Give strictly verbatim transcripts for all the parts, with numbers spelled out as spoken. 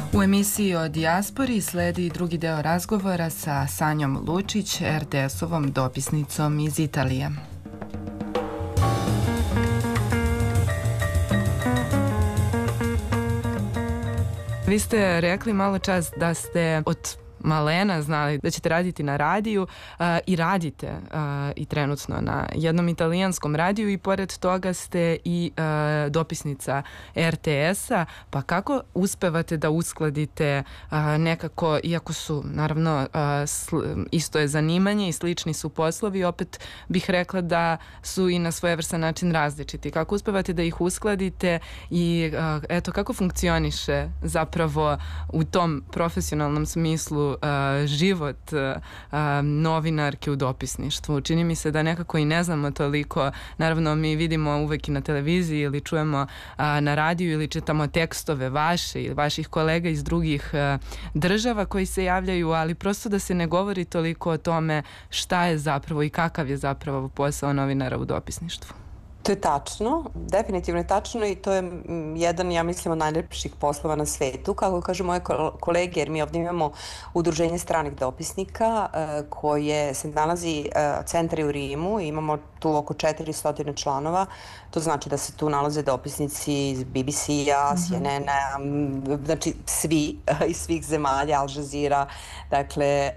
U emisiji o dijaspori sledi drugi deo razgovora sa Sanjom Lučić, er te es-ovom dopisnicom iz Italije. Vi ste rekli malo čas da ste od malena znali da ćete raditi na radiju uh, i radite uh, i trenutno na jednom italijanskom radiju i pored toga ste i uh, dopisnica er te es-a, pa kako uspevate da uskladite uh, nekako, iako su naravno uh, sl- isto je zanimanje i slični su poslovi, opet bih rekla da su i na svojevrstan način različiti. Kako uspevate da ih uskladite i uh, eto, kako funkcioniše zapravo u tom profesionalnom smislu Uh, život uh, novinarke u dopisništvu. Čini mi se da nekako i ne znamo toliko. Naravno, mi vidimo uvek i na televiziji ili čujemo uh, na radiju ili čitamo tekstove vaše ili vaših kolega iz drugih uh, država koji se javljaju, ali prosto da se ne govori toliko o tome šta je zapravo i kakav je zapravo posao novinara u dopisništvu. To je tačno, definitivno je tačno i to je jedan, ja mislim, od najlepših poslova na svetu. Kako kažu moje kolege, jer mi ovdje imamo udruženje stranih dopisnika koje se nalazi, centar je u Rimu, imamo tu oko četiristo članova, to znači da se tu nalaze dopisnici iz be be ce-a, C N N-a, znači svi iz svih zemalja, Al Jazeera, dakle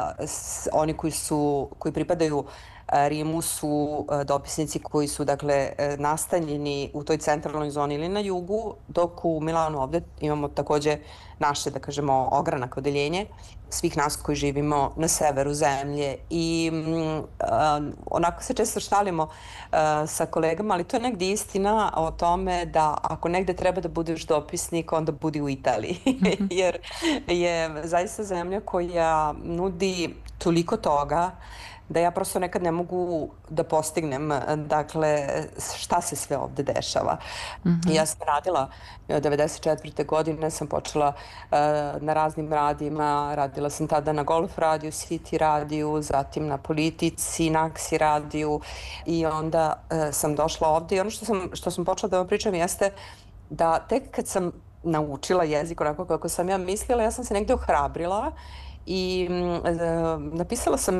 oni koji su, koji pripadaju Rimu su dopisnici koji su dakle nastanjeni u toj centralnoj zoni ili na jugu, dok u Milanu ovde imamo takođe naše, da kažemo, ogranak odeljenje svih nas koji živimo na severu zemlje i um, onako se često šalimo uh, sa kolegama, ali to je negdje istina o tome da ako negde treba da budeš dopisnik, onda budi u Italiji, jer je zaista zemlja koja nudi toliko toga da ja prosto nekad ne mogu da postignem, dakle, šta se sve ovde dešava. Mm-hmm. Ja sam radila, devedeset četvrte godine sam počela uh, na raznim radijima, radila sam tada na Golf radiju, City radiju, zatim na Politici, Naksi radiju i onda uh, sam došla ovde i ono što sam, što sam počela da vam pričam jeste da tek kad sam naučila jezik onako kako sam ja mislila, ja sam se negde ohrabrila i e, napisala sam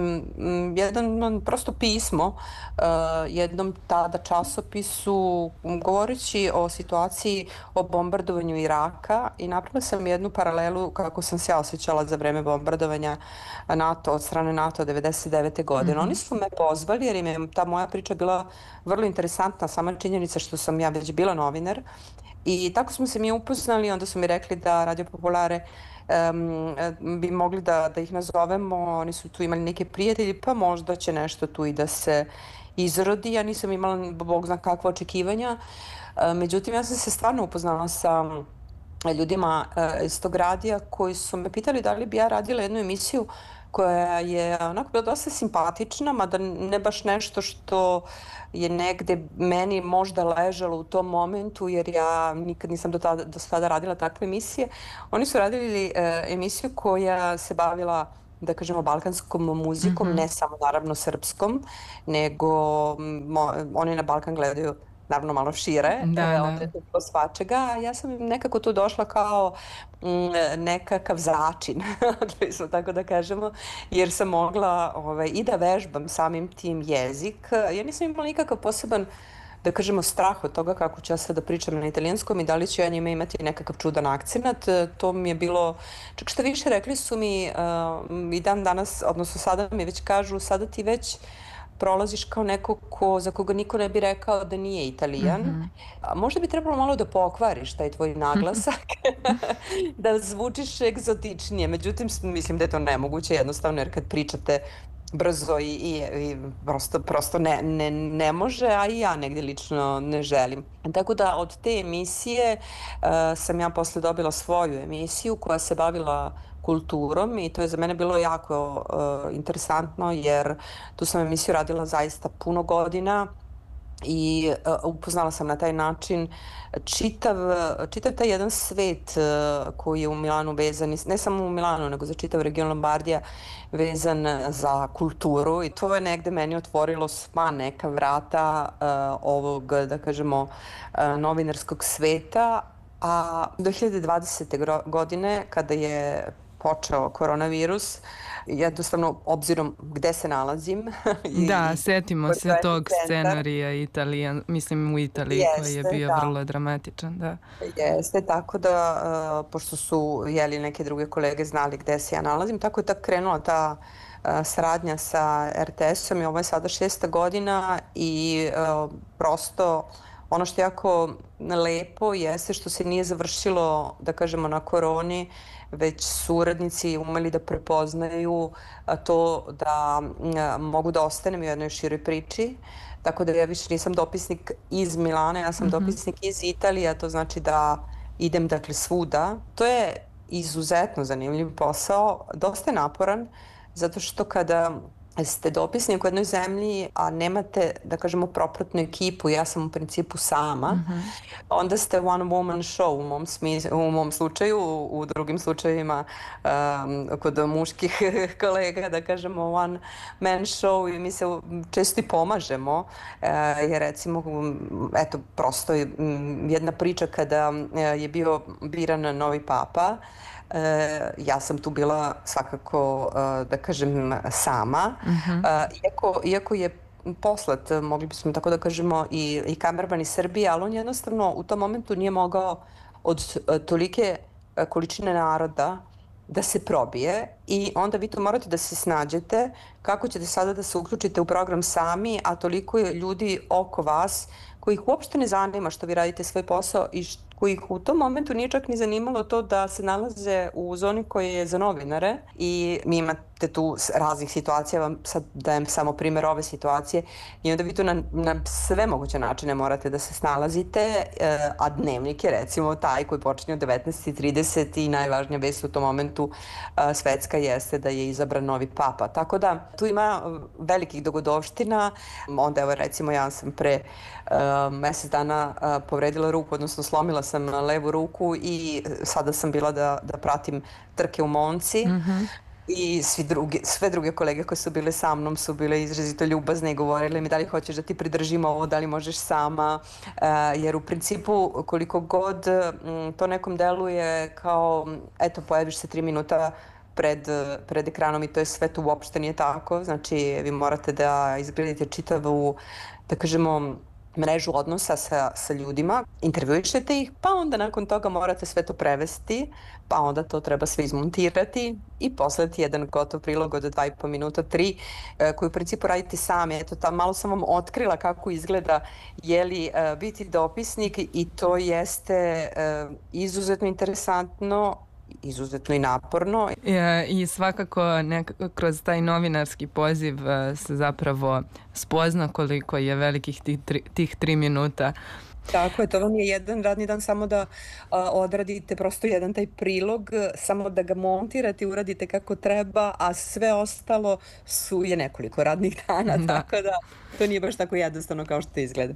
jedan prosto pismo e, jednom tada časopisu govoreći o situaciji o bombardovanju Iraka i napravila sam jednu paralelu kako sam se ja osjećala za vreme bombardovanja NATO od strane NATO devedeset devete godine. Mm-hmm. Oni su me pozvali jer im je ta moja priča bila vrlo interesantna, sama činjenica što sam ja već bila novinar i tako smo se mi upoznali, onda su mi rekli da Radio Popolare Um, bi mogli da, da ih nazovemo, oni su tu imali neke prijatelji, pa možda će nešto tu i da se izrodi. Ja nisam imala, bog zna kakva očekivanja, uh, međutim ja sam se stvarno upoznala sa ljudima uh, iz tog radija koji su me pitali da li bi ja radila jednu emisiju koja je onako bila dosta simpatična, mada ne baš nešto što je negde meni možda ležalo u tom momentu, jer ja nikad nisam do tada, do sada radila takve emisije. Oni su radili e, emisiju koja se bavila, da kažemo, balkanskom muzikom, mm-hmm. ne samo naravno srpskom, nego mo, oni na Balkan gledaju naravno malo šire, da, e, da. onda je to svačega. Ja sam nekako tu došla kao m, nekakav začin, tako da kažemo, jer sam mogla ovaj, i da vežbam samim tim jezik. Ja nisam imala nikakav poseban, da kažemo, strah od toga kako ću ja sada pričam na italijanskom i da li ću ja njima imati nekakav čudan akcenat. To mi je bilo, čak što više rekli su mi uh, i dan danas, odnosno sada mi već kažu, sada ti već prolaziš kao neko ko, za koga niko ne bi rekao da nije Italijan. Mm-hmm. A možda bi trebalo malo da pokvariš taj tvoj naglasak, da zvučiš egzotičnije. Međutim, mislim da je to nemoguće jednostavno, jer kad pričate brzo i, i, i prosto, prosto ne, ne, ne može, a i ja negdje lično ne želim. Tako da od te emisije uh, sam ja posle dobila svoju emisiju koja se bavila kulturom i to je za mene bilo jako uh, interesantno, jer tu sam emisiju radila zaista puno godina i uh, upoznala sam na taj način čitav, čitav taj jedan svet uh, koji je u Milanu vezan, ne samo u Milanu, nego za čitav region Lombardija vezan za kulturu i to je negde meni otvorilo sva neka vrata uh, ovog, da kažemo, uh, novinarskog sveta. A do dve hiljade dvadesete. godine, kada je počeo koronavirus, jednostavno, obzirom gde se nalazim i, Da, setimo koji se je tog centar, scenarija Italijan, mislim u Italiji koji je jeste, bio da, vrlo dramatičan, da. jeste, tako da, uh, pošto su, jeli, neke druge kolege znali gde se ja nalazim, tako je tako krenula ta uh, saradnja sa er te esom i ovo je sada šesta godina i uh, prosto ono što je jako lepo jeste što se nije završilo, da kažemo, na koroni, već su urednici umeli da prepoznaju a, to da a, mogu da ostanem u jednoj široj priči. Tako da ja više nisam dopisnik iz Milana, ja sam Mhm. dopisnik iz Italije, a to znači da idem, dakle, svuda. To je izuzetno zanimljiv posao, dosta je naporan, zato što kada ste dopisnik u jednoj zemlji, a nemate, da kažemo, propratnu ekipu, ja sam u principu sama, Mhm. onda ste one woman show u mom, smis, u mom slučaju, u, u drugim slučajevima um, kod muških kolega, da kažemo, one man show i mi se često i pomažemo, uh, jer recimo, um, eto, prosto je um, jedna priča kada uh, je bio biran novi papa. Uh, ja sam tu bila svakako, uh, da kažem, sama, Mhm. uh, iako, iako je poslat, mogli bismo tako da kažemo, i, i kamerman iz Srbije, ali on jednostavno u tom momentu nije mogao od uh, tolike uh, količine naroda da se probije i onda vi to morate da se snađete kako ćete sada da se uključite u program sami, a toliko je ljudi oko vas kojih uopšte ne zanima što vi radite svoj posao i š- kojih u tom momentu nije čak ni zanimalo to da se nalaze u zoni koja je za novinare i mi imate tu s- raznih situacija, vam sad dajem samo primjer ove situacije i onda vi tu na, na sve moguće načine morate da se snalazite, e, a dnevnik je recimo taj koji počinje od devetnaest i trideset i najvažnija vest u tom momentu e, svetska jeste da je izabran novi papa. Tako da tu ima e, velikih dogodovština, onda evo recimo ja sam pre uh, mesec dana uh, povredila ruku, odnosno slomila sam levu ruku i sada sam bila da, da pratim trke u Monci Mhm. i svi drugi, sve druge kolege koje su bile sa mnom su bile izrazito ljubazne i govorile mi da li hoćeš da ti pridržimo ovo, da li možeš sama, uh, jer u principu koliko god mm, to nekom deluje kao, eto, pojaviš se tri minuta pred, pred ekranom i to je sve, to uopšte nije tako. Znači, vi morate da izgledate čitavu, da kažemo, mrežu odnosa sa, sa ljudima, intervjuišete ih, pa onda nakon toga morate sve to prevesti, pa onda to treba sve izmontirati i poslati jedan gotov prilog od dva i po minuta, tri, e, koji u principu radite sami. Eto, ta, malo sam vam otkrila kako izgleda jeli e, biti dopisnik i to jeste e, izuzetno interesantno, izuzetno i naporno. E, I svakako nekako kroz taj novinarski poziv e, se zapravo spozna koliko je velikih tih tri, tih tri minuta. Tako je, to vam je jedan radni dan samo da a, odradite prosto jedan taj prilog, samo da ga montirate i uradite kako treba, a sve ostalo su je nekoliko radnih dana, Da. tako da to nije baš tako jednostavno kao što izgleda.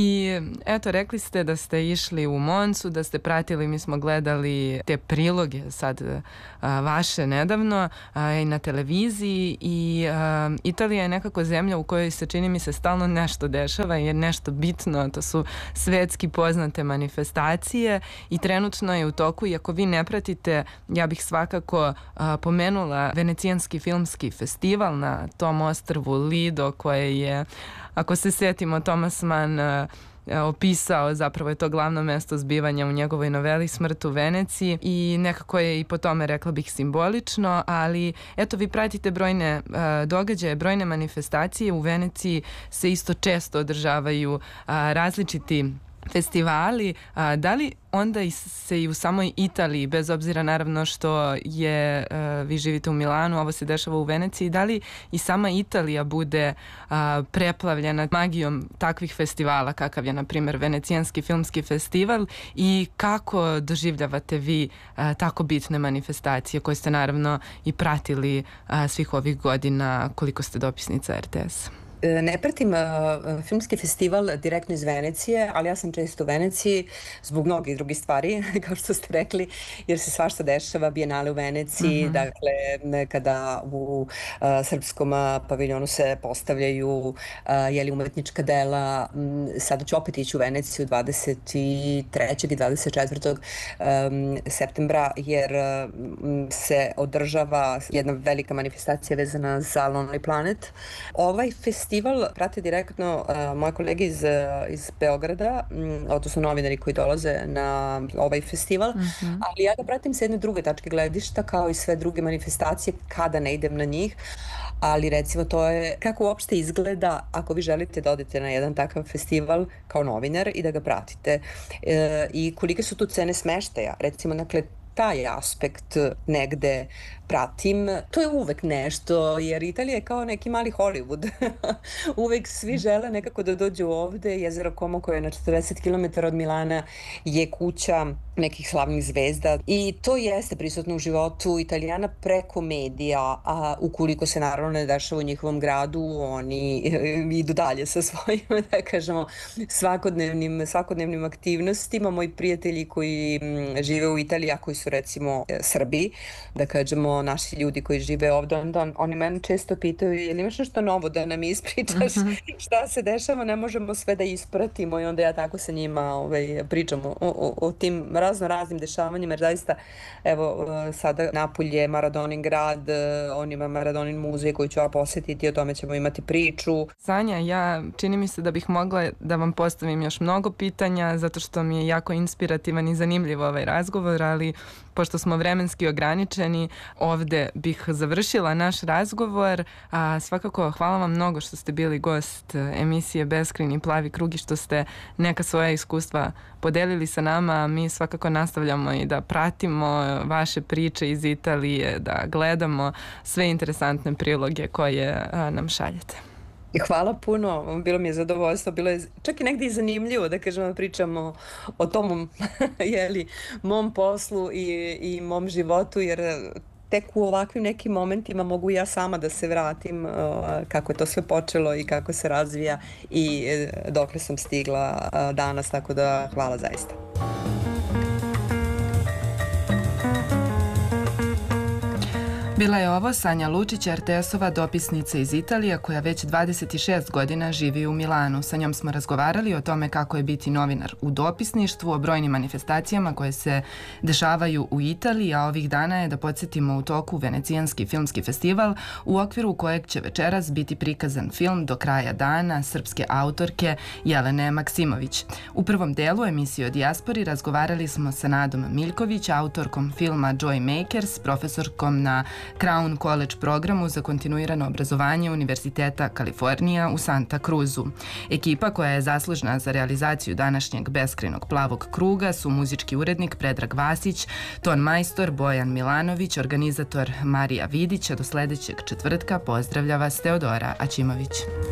I eto, rekli ste da ste išli u Moncu, da ste pratili, mi smo gledali te priloge sad a, vaše nedavno a, i na televiziji i a, Italija je nekako zemlja u kojoj se čini mi se stalno nešto dešava i je nešto bitno, to su svetski poznate manifestacije i trenutno je u toku, i ako vi ne pratite, ja bih svakako a, pomenula Venecijanski filmski festival na tom ostrvu Lido koje je, ako se setimo, Thomas Mann uh, opisao, zapravo je to glavno mesto zbivanja u njegovoj noveli Smrt u Veneciji i nekako je i po tome, rekla bih, simbolično, ali eto, vi pratite brojne uh, događaje, brojne manifestacije. U Veneciji se isto često održavaju uh, različiti festivali. A, da li onda i se i u samoj Italiji, bez obzira naravno što je, a, vi živite u Milanu, ovo se dešava u Veneciji, da li i sama Italija bude a, preplavljena magijom takvih festivala kakav je, na primjer, Venecijanski filmski festival, i kako doživljavate vi a, tako bitne manifestacije koje ste naravno i pratili a, svih ovih godina koliko ste dopisnica er te es? Ne pratim uh, filmski festival direktno iz Venecije, ali ja sam često u Veneciji zbog mnogih drugih stvari, kao što ste rekli, jer se svašta dešava, Bijenale u Veneciji, mm-hmm. dakle, kada u uh, srpskom paviljonu se postavljaju uh, jeli, umetnička dela, um, sada ću opet ići u Veneciju dvadeset trećeg i dvadeset četvrtog Um, septembra, jer um, se održava jedna velika manifestacija vezana za Lonely Planet. Ovaj festival Festival prate direktno uh, moje kolege iz, iz Beograda, um, odnosno novinari koji dolaze na ovaj festival, mm-hmm. ali ja ga pratim sa jedne druge tačke gledišta, kao i sve druge manifestacije kada ne idem na njih, ali recimo to je kako uopšte izgleda ako vi želite da odete na jedan takav festival kao novinar i da ga pratite e, i kolike su tu cene smeštaja, recimo, dakle, taj aspekt negde pratim. To je uvek nešto, jer Italija je kao neki mali Hollywood. Uvek svi žele nekako da dođu ovde. Jezero Como, koje je na četrdeset kilometara od Milana, je kuća nekih slavnih zvezda i to jeste prisutno u životu Italijana preko medija, a ukoliko se naravno ne dešava u njihovom gradu, oni idu dalje sa svojim, da kažemo, svakodnevnim, svakodnevnim aktivnostima. Moji prijatelji koji žive u Italiji, a koji su recimo Srbi, da kažemo naši ljudi koji žive ovde, onda oni mene često pitaju, je li imaš nešto novo da nam ispričaš, mm-hmm. šta se dešava, ne možemo sve da ispratimo, i onda ja tako sa njima ovaj, pričam o, o, o tim razno raznim dešavanjima, jer zaista, evo, sada Napulj je Maradonin grad, on ima Maradonin muzej koji ću ja posetiti, o tome ćemo imati priču. Sanja, ja čini mi se da bih mogla da vam postavim još mnogo pitanja, zato što mi je jako inspirativan i zanimljiv ovaj razgovor, ali pošto smo vremenski ograničeni, ovde bih završila naš razgovor. A svakako hvala vam mnogo što ste bili gost emisije Beskrajni plavi krug i što ste neka svoja iskustva podelili sa nama. Mi svakako nastavljamo i da pratimo vaše priče iz Italije, da gledamo sve interesantne priloge koje nam šaljete. Hvala puno, bilo mi je zadovoljstvo, bilo je čak i negdje i zanimljivo da kažemo, pričamo o tom jeli, mom poslu i, i mom životu, jer tek u ovakvim nekim momentima mogu ja sama da se vratim uh, kako je to sve počelo i kako se razvija i uh, dokle sam stigla uh, danas, tako da hvala zaista. Bila je ovo Sanja Lučić, er te esova dopisnica iz Italije koja već dvadeset šest godina živi u Milanu. Sa njom smo razgovarali o tome kako je biti novinar u dopisništvu, o brojnim manifestacijama koje se dešavaju u Italiji, a ovih dana je, da podsjetimo, u toku Venecijanski filmski festival, u okviru kojeg će večeras biti prikazan film Do kraja dana srpske autorke Jelene Maksimović. U prvom delu emisije o dijaspori razgovarali smo sa Nadom Miljković, autorkom filma Joy Makers, profesorkom na Crown College programu za kontinuirano obrazovanje Univerziteta Kalifornija u Santa Cruzu. Ekipa koja je zaslužna za realizaciju današnjeg Beskrajnog plavog kruga su muzički urednik Predrag Vasić, ton majstor Bojan Milanović, organizator Marija Vidić, a do sledećeg četvrtka pozdravlja vas Teodora Aćimović.